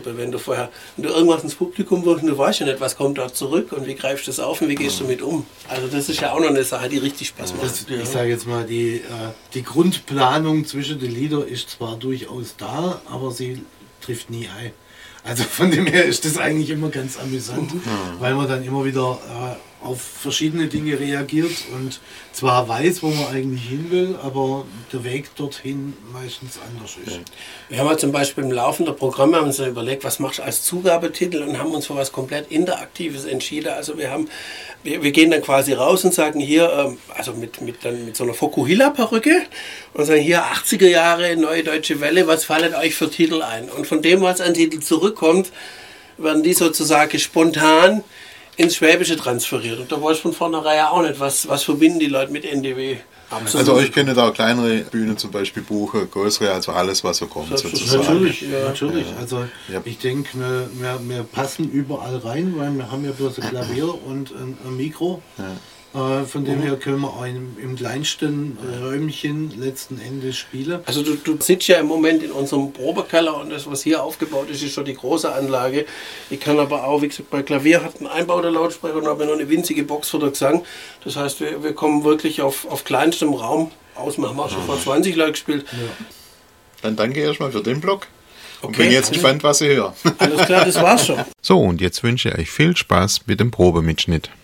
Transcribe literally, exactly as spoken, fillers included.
Wenn du vorher, wenn du irgendwas ins Publikum wirfst und du weißt ja nicht, was kommt da zurück und wie greifst du das auf und wie gehst du damit um. Also das ist ja auch noch eine Sache, die richtig Spaß macht. Das, ich sage jetzt mal, die, äh, die Grundplanung zwischen den Liedern ist zwar durchaus da, aber sie trifft nie ein. Also von dem her ist das eigentlich immer ganz amüsant, mhm. weil man dann immer wieder äh, auf verschiedene Dinge reagiert und zwar weiß, wo man eigentlich hin will, aber der Weg dorthin meistens anders ist. Wir haben ja zum Beispiel im Laufe der Programme haben uns ja überlegt, was machst du als Zugabetitel und haben uns für was komplett Interaktives entschieden. Also wir haben, wir, wir gehen dann quasi raus und sagen hier, ähm, also mit, mit, dann mit so einer Fokuhila-Perücke und sagen hier achtziger Jahre, Neue Deutsche Welle, was fallen euch für Titel ein? Und von dem, was an Titel zurückkommt, werden die sozusagen spontan ins Schwäbische transferiert. Und da weiß ich von vornherein ja auch nicht, was, was verbinden die Leute mit N D W. Absolut. Also euch könnt auch kleinere Bühnen zum Beispiel buchen, größere, also alles, was so kommt. Sozusagen. Natürlich, ja. natürlich. Also ja. ich denke, wir, wir, wir passen überall rein, weil wir haben ja bloß ein Klavier und ein, ein Mikro. Ja. Äh, von dem mhm. her können wir auch im, im kleinsten Räumchen letzten Endes spielen. Also du, du sitzt ja im Moment in unserem Probekeller und das, was hier aufgebaut ist, ist schon die große Anlage. Ich kann aber auch, wie gesagt, bei Klavier hat ein Einbau der Lautsprecher und habe noch eine winzige Box für den Gesang. Das heißt, wir, wir kommen wirklich auf, auf kleinstem Raum aus. Wir haben auch schon vor zwanzig Leuten gespielt. Ja. Dann danke erstmal für den Blog. Und okay, bin jetzt gespannt, was ihr hört. Alles klar, das war's schon. So, und jetzt wünsche ich euch viel Spaß mit dem Probemitschnitt.